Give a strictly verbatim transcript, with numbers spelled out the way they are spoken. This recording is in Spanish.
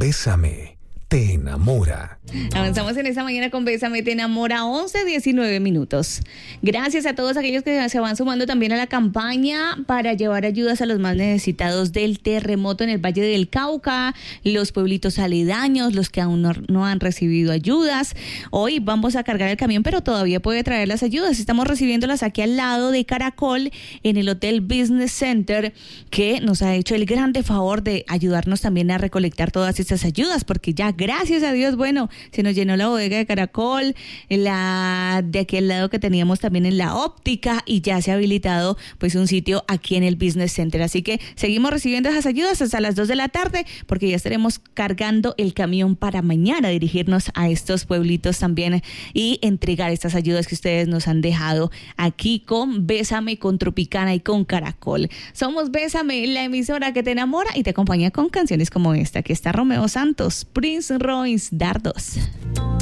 Bésame, te enamora. Avanzamos en esta mañana con Bésame te enamora, once diecinueve minutos. Gracias a todos aquellos que se van sumando también a la campaña para llevar ayudas a los más necesitados del terremoto en el Valle del Cauca, los pueblitos aledaños, los que aún no, no han recibido ayudas. Hoy vamos a cargar el camión, pero todavía puede traer las ayudas. Estamos recibiéndolas aquí al lado de Caracol, en el Hotel Business Center, que nos ha hecho el grande favor de ayudarnos también a recolectar todas estas ayudas, porque ya, gracias a Dios, bueno, se nos llenó la bodega de Caracol, la de aquel lado que teníamos también en la óptica, y ya se ha habilitado pues un sitio aquí en el Business Center. Así que seguimos recibiendo esas ayudas hasta las dos de la tarde, porque ya estaremos cargando el camión para mañana dirigirnos a estos pueblitos también y entregar estas ayudas que ustedes nos han dejado aquí con Bésame, con Tropicana y con Caracol. Somos Bésame, la emisora que te enamora y te acompaña con canciones como esta, que está Romeo Santos, Prince Royce, Dardos.